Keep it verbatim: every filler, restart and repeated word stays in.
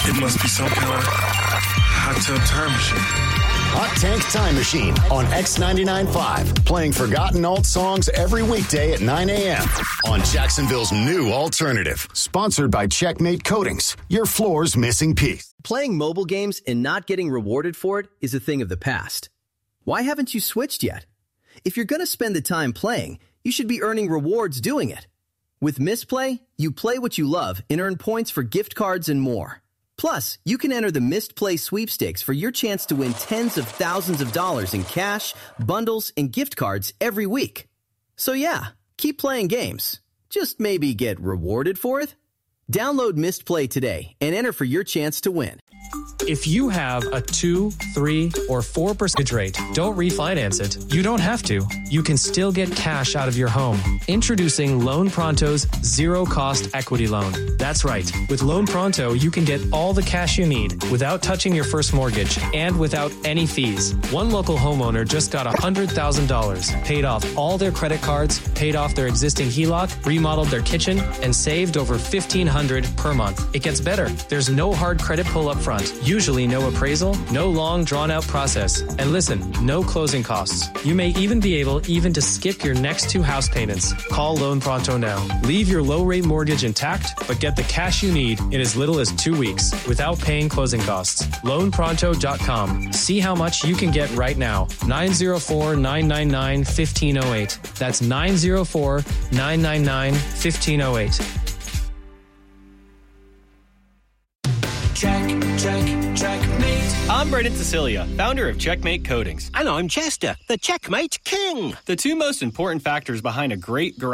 It must be some kind of hot tub time machine. Hot Tank Time Machine on X ninety-nine point five. Playing forgotten alt songs every weekday at nine a.m. on Jacksonville's new alternative. Sponsored by Checkmate Coatings, your floor's missing piece. Playing mobile games and not getting rewarded for it is a thing of the past. Why haven't you switched yet? If you're going to spend the time playing, you should be earning rewards doing it. With Misplay, you play what you love and earn points for gift cards and more. Plus, you can enter the Missed Play sweepstakes for your chance to win tens of thousands of dollars in cash, bundles, and gift cards every week. So yeah, keep playing games. Just maybe get rewarded for it? Download Missed Play today and enter for your chance to win. If you have a two, three, or four percent rate, don't refinance it. You don't have to. You can still get cash out of your home. Introducing Loan Pronto's zero-cost equity loan. That's right. With Loan Pronto, you can get all the cash you need without touching your first mortgage and without any fees. One local homeowner just got one hundred thousand dollars, paid off all their credit cards, paid off their existing H E L O C, remodeled their kitchen, and saved over fifteen hundred dollars per month. It gets better. There's no hard credit pull up front. Usually no appraisal, no long drawn-out process, and listen, no closing costs. You may even be able even to skip your next two house payments. Call Loan Pronto now. Leave your low-rate mortgage intact, but get the cash you need in as little as two weeks without paying closing costs. loan pronto dot com. See how much you can get right now. nine zero four, nine nine nine, one five zero eight. That's nine zero four, nine nine nine, one five zero eight. Check, check, checkmate. I'm Brendan Cecilia, founder of Checkmate Coatings. And I'm Chester, the Checkmate King. The two most important factors behind a great garage